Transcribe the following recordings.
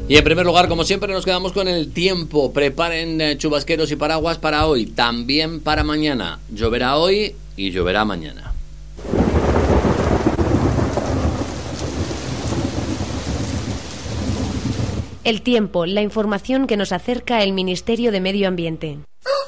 Y en primer lugar, como siempre, nos quedamos con el tiempo. Preparen chubasqueros y paraguas para hoy, también para mañana. Lloverá hoy y lloverá mañana. El tiempo, la información que nos acerca el Ministerio de Medio Ambiente.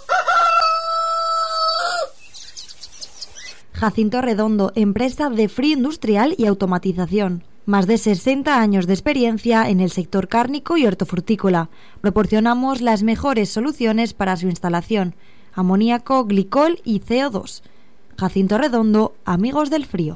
Jacinto Redondo, empresa de frío industrial y automatización. Más de 60 años de experiencia en el sector cárnico y hortofrutícola. Proporcionamos las mejores soluciones para su instalación: amoníaco, glicol y CO2. Jacinto Redondo, amigos del frío.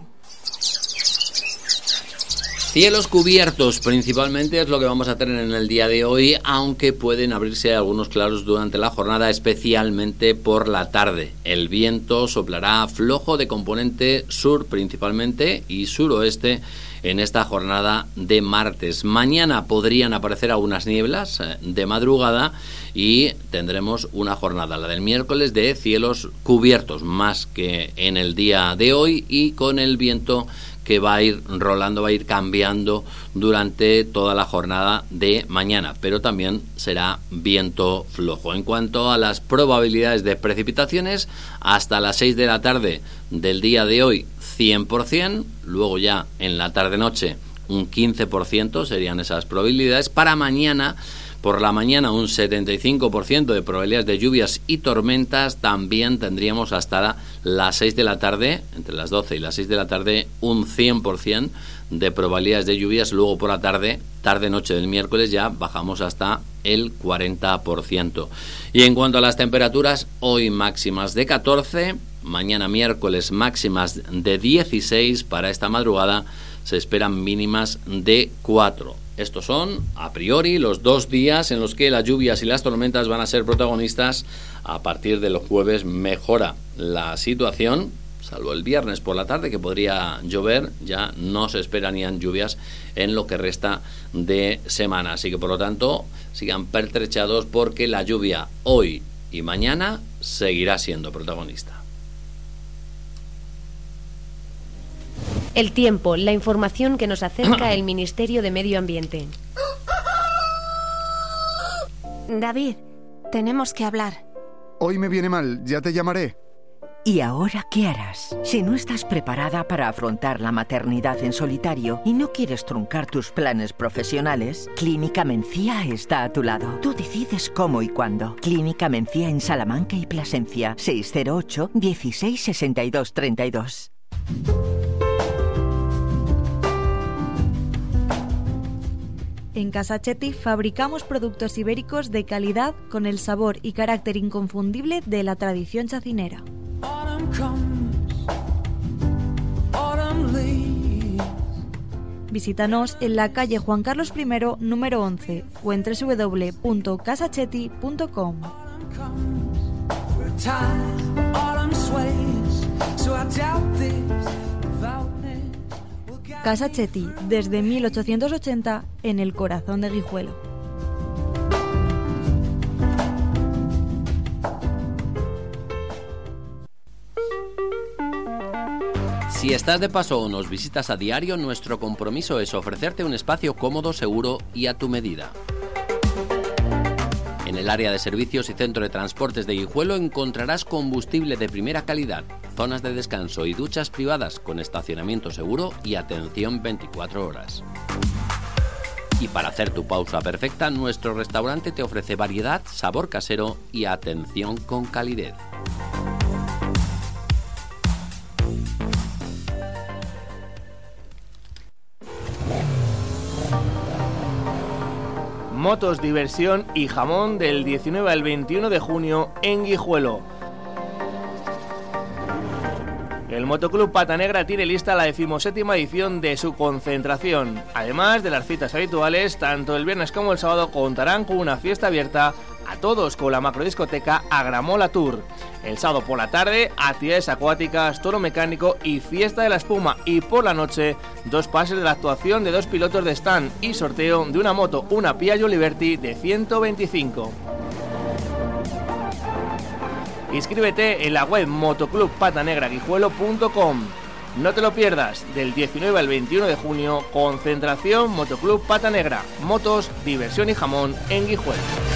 Cielos cubiertos principalmente es lo que vamos a tener en el día de hoy, aunque pueden abrirse algunos claros durante la jornada, especialmente por la tarde. El viento soplará flojo de componente sur principalmente y suroeste en esta jornada de martes. Mañana podrían aparecer algunas nieblas de madrugada y tendremos una jornada, la del miércoles, de cielos cubiertos más que en el día de hoy, y con el viento que va a ir rolando, va a ir cambiando durante toda la jornada de mañana, pero también será viento flojo. En cuanto a las probabilidades de precipitaciones, hasta las 6 de la tarde del día de hoy 100%, luego ya en la tarde-noche un 15% serían esas probabilidades. Para mañana, por la mañana, un 75% de probabilidades de lluvias y tormentas. También tendríamos hasta las 6 de la tarde, entre las 12 y las 6 de la tarde, un 100% de probabilidades de lluvias. Luego por la tarde, tarde-noche del miércoles, ya bajamos hasta el 40%. Y en cuanto a las temperaturas, hoy máximas de 14, mañana miércoles máximas de 16, para esta madrugada se esperan mínimas de 4. Estos son, a priori, los 2 días en los que las lluvias y las tormentas van a ser protagonistas. A partir del jueves mejora la situación, salvo el viernes por la tarde, que podría llover. Ya no se esperan lluvias en lo que resta de semana. Así que, por lo tanto, sigan pertrechados porque la lluvia hoy y mañana seguirá siendo protagonista. El tiempo, la información que nos acerca el Ministerio de Medio Ambiente. David, tenemos que hablar. Hoy me viene mal, ya te llamaré. ¿Y ahora qué harás? Si no estás preparada para afrontar la maternidad en solitario y no quieres truncar tus planes profesionales, Clínica Mencía está a tu lado. Tú decides cómo y cuándo. Clínica Mencía en Salamanca y Plasencia, 608 16 62 32. En Casa Chetti fabricamos productos ibéricos de calidad con el sabor y carácter inconfundible de la tradición chacinera. Visítanos en la calle Juan Carlos I, número 11, o en www.casachetti.com. Casa Chetti, desde 1880, en el corazón de Guijuelo. Si estás de paso o nos visitas a diario, nuestro compromiso es ofrecerte un espacio cómodo, seguro y a tu medida. En el área de servicios y centro de transportes de Guijuelo encontrarás combustible de primera calidad, zonas de descanso y duchas privadas con estacionamiento seguro y atención 24 horas. Y para hacer tu pausa perfecta, nuestro restaurante te ofrece variedad, sabor casero y atención con calidez. Motos, diversión y jamón del 19 al 21 de junio en Guijuelo. El Motoclub Pata Negra tiene lista la 17ª edición de su concentración. Además de las citas habituales, tanto el viernes como el sábado contarán con una fiesta abierta a todos con la macrodiscoteca Agramola Tour. El sábado por la tarde, actividades acuáticas, toro mecánico y fiesta de la espuma. Y por la noche, 2 pases de la actuación de 2 pilotos de stand y sorteo de una moto, una Piaggio Liberty de 125. Inscríbete en la web motoclubpatanegraguijuelo.com. No te lo pierdas, del 19 al 21 de junio, concentración Motoclub Pata Negra, motos, diversión y jamón en Guijuelo.